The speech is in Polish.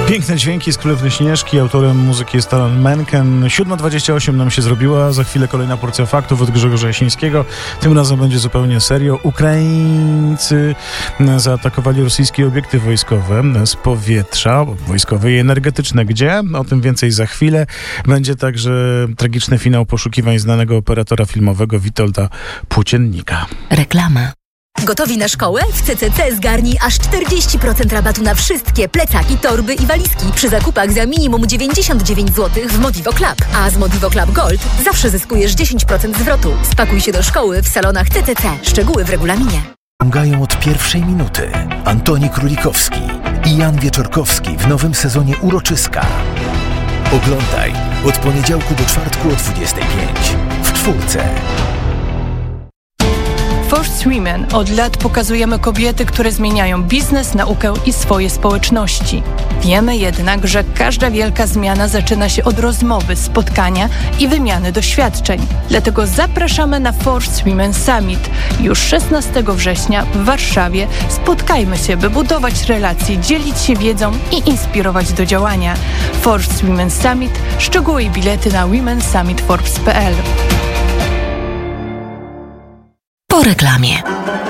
Piękne dźwięki z Królewnej Śnieżki. Autorem muzyki jest Alan Menken. 7:28 nam się zrobiła. Za chwilę kolejna porcja faktów od Grzegorza Jasińskiego. Tym razem będzie zupełnie serio. Ukraińcy zaatakowali rosyjskie obiekty wojskowe z powietrza, wojskowe i energetyczne. Gdzie? O tym więcej za chwilę. Będzie także tragiczny finał poszukiwań znanego operatora filmowego Witolda Płóciennika. Reklama. Gotowi na szkołę? W CCC zgarnij aż 40% rabatu na wszystkie plecaki, torby i walizki przy zakupach za minimum 99 zł w Modivo Club. A z Modivo Club Gold zawsze zyskujesz 10% zwrotu. Spakuj się do szkoły w salonach CCC. Szczegóły w regulaminie. Pomagają od pierwszej minuty Antoni Królikowski i Jan Wieczorkowski w nowym sezonie Uroczyska. Oglądaj od poniedziałku do czwartku o 25 w Czwórce. First Women od lat pokazujemy kobiety, które zmieniają biznes, naukę i swoje społeczności. Wiemy jednak, że każda wielka zmiana zaczyna się od rozmowy, spotkania i wymiany doświadczeń. Dlatego zapraszamy na First Women Summit. Już 16 września w Warszawie spotkajmy się, by budować relacje, dzielić się wiedzą i inspirować do działania. First Women Summit. Szczegóły i bilety na womensummitforbes.pl. Po reklamie.